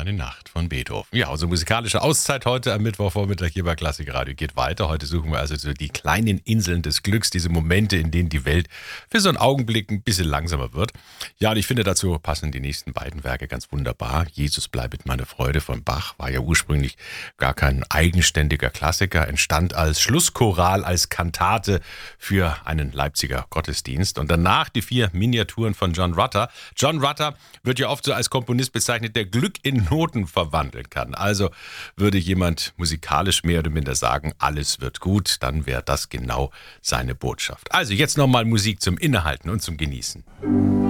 Stille Nacht von Beethoven. Ja, unsere musikalische Auszeit heute am Mittwochvormittag hier bei Klassikradio geht weiter. Heute suchen wir also so die kleinen Inseln des Glücks, diese Momente, in denen die Welt für so einen Augenblick ein bisschen langsamer wird. Ja, und ich finde, dazu passen die nächsten beiden Werke ganz wunderbar. Jesus bleibet meine Freude von Bach war ja ursprünglich gar kein eigenständiger Klassiker, entstand als Schlusschoral, als Kantate für einen Leipziger Gottesdienst. Und danach die 4 Miniaturen von John Rutter. John Rutter wird ja oft so als Komponist bezeichnet, der Glück in Noten verwandeln kann. Also würde jemand musikalisch mehr oder minder sagen, alles wird gut, dann wäre das genau seine Botschaft. Also jetzt nochmal Musik zum Innehalten und zum Genießen.